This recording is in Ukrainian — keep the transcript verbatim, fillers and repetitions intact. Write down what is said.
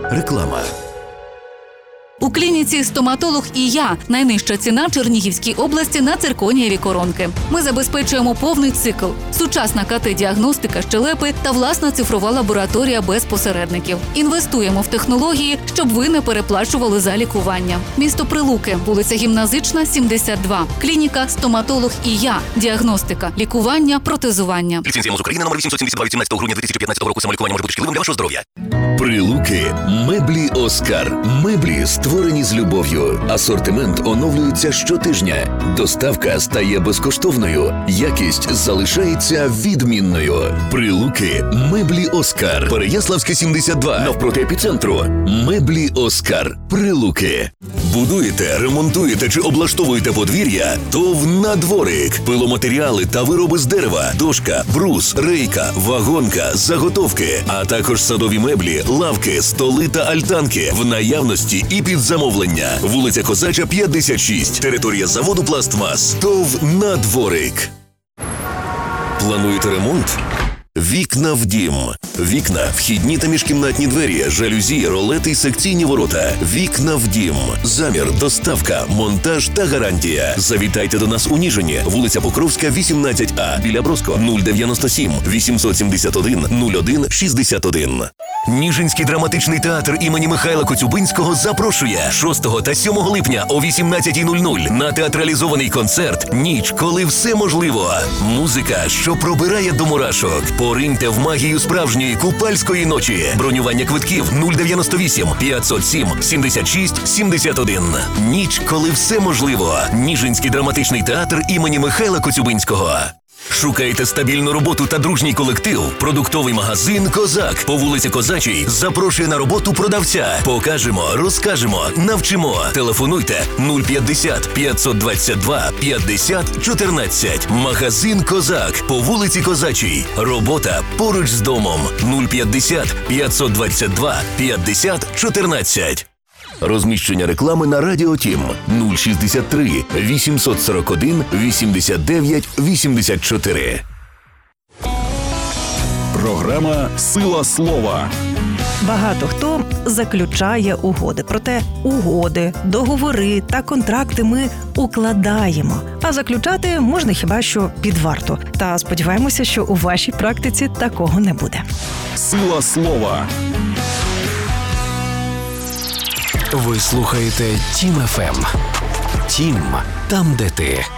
Реклама. У клініці «Стоматолог і я» найнижча ціна в Чернігівській області на цирконієві коронки. Ми забезпечуємо повний цикл – сучасна КТ-діагностика щелепи та власна цифрова лабораторія без посередників. Інвестуємо в технології, щоб ви не переплачували за лікування. Місто Прилуки, вулиця Гімназична, сімдесят два. Клініка «Стоматолог і я». Діагностика, лікування, протезування. Ліцензія МОЗ України номер вісімсот сімдесят два від сімнадцятого грудня дві тисячі п'ятнадцятого року. Самолікування може бути шкідливим для вашого здоров'я. Прилуки. Меблі «Оскар». Меблі, створені з любов'ю. Асортимент оновлюється щотижня. Доставка стає безкоштовною. Якість залишається відмінною. Прилуки. Меблі «Оскар». Переяславська, сімдесят два. Навпроти епіцентру. Меблі «Оскар». Прилуки. Будуєте, ремонтуєте чи облаштовуєте подвір'я? ТОВ «Надворик». Пиломатеріали та вироби з дерева, дошка, брус, рейка, вагонка, заготовки, а також садові меблі, лавки, столи та альтанки в наявності і під замовлення. Вулиця Козача, п'ятдесят шість. Територія заводу «Пластмас». ТОВ «Надворик». Плануєте ремонт? Вікна в дім. Вікна, вхідні та міжкімнатні двері, жалюзі, ролети й секційні ворота. Вікна в дім. Замір, доставка, монтаж та гарантія. Завітайте до нас у Ніжині. Вулиця Покровська, вісімнадцять А. Біля Броско. нуль дев'яносто сім вісімсот сімдесят один нуль один шістдесят один. Ніжинський драматичний театр імені Михайла Коцюбинського запрошує шостого та сьомого липня о вісімнадцятій нуль нуль на театралізований концерт «Ніч, коли все можливо». Музика, що пробирає до мурашок. Пориньте в магію справжньої купальської ночі. Бронювання квитків нуль дев'яносто вісім п'ятсот сім сімдесят шість сімдесят один. «Ніч, коли все можливо». Ніжинський драматичний театр імені Михайла Коцюбинського. Шукаєте стабільну роботу та дружній колектив? Продуктовий магазин «Козак» по вулиці Козачій запрошує на роботу продавця. Покажемо, розкажемо, навчимо. Телефонуйте нуль п'ятдесят п'ятсот двадцять два п'ятдесят чотирнадцять. Магазин «Козак» по вулиці Козачій. Робота поруч з домом. нуль п'ятдесят п'ятсот двадцять два п'ятдесят чотирнадцять. Розміщення реклами на Радіо Тім нуль шістдесят три вісімсот сорок один вісімдесят дев'ять вісімдесят чотири. Програма «Сила слова». Багато хто заключає угоди. Проте угоди, договори та контракти ми укладаємо. А заключати можна хіба що під варту. Та сподіваємося, що у вашій практиці такого не буде. «Сила слова». Ви слухаєте Тім еф ем. Тім – там, де ти.